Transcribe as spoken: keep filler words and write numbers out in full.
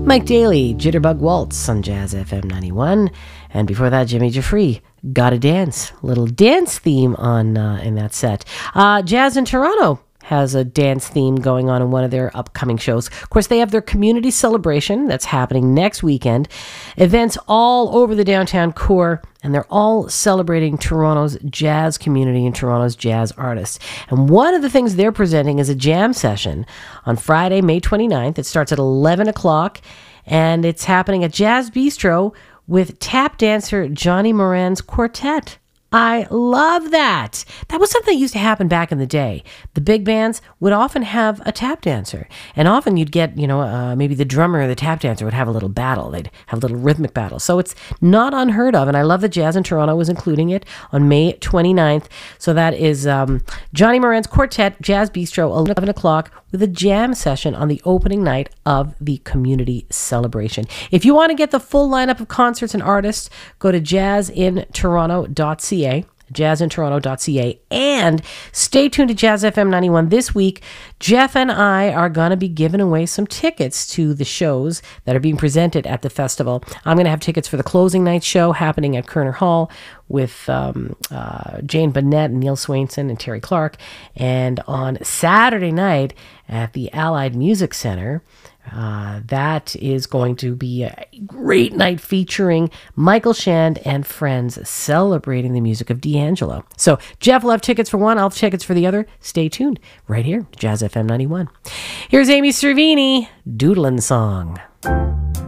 Mike Daly, Jitterbug Waltz on Jazz F M ninety-one. And before that, Jimmy Jeffrey, Gotta Dance. Little dance theme on uh, in that set. Uh, Jazz in Toronto has a dance theme going on in one of their upcoming shows. Of course, they have their community celebration that's happening next weekend. Events all over the downtown core, and they're all celebrating Toronto's jazz community and Toronto's jazz artists. And one of the things they're presenting is a jam session on Friday, May twenty-ninth. It starts at eleven o'clock, and it's happening at Jazz Bistro with tap dancer Johnny Moran's quartet. I love that. That was something that used to happen back in the day. The big bands would often have a tap dancer. And often you'd get, you know, uh, maybe the drummer or the tap dancer would have a little battle. They'd have a little rhythmic battle. So it's not unheard of. And I love that Jazz in Toronto was including it on May twenty-ninth. So that is um, Johnny Moran's Quartet, Jazz Bistro, eleven o'clock, with a jam session on the opening night of the community celebration. If you want to get the full lineup of concerts and artists, go to jazz in toronto dot c a. jazz in toronto dot c a, and stay tuned to Jazz F M ninety-one this week. Jeff and I are going to be giving away some tickets to the shows that are being presented at the festival. I'm going to have tickets for the closing night show happening at Kerner Hall with um, uh, Jane Burnett and Neil Swainson and Terry Clark, and on Saturday night at the Allied Music Center. Uh, that is going to be a great night featuring Michael Shand and friends celebrating the music of D'Angelo. So Jeff will have tickets for one, I'll have tickets for the other. Stay tuned right here, Jazz F M ninety-one. Here's Amy Cervini, Doodlin' Song.